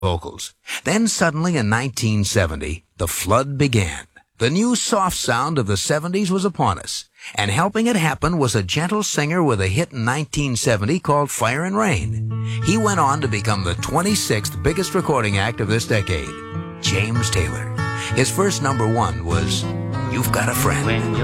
vocals. Then suddenly in 1970, the flood began. The new soft sound of the 70s was upon us, and helping it happen was a gentle singer with a hit in 1970 called Fire and Rain. He went on to become the 26th biggest recording act of this decade, James Taylor. His first number one was You've Got a Friend.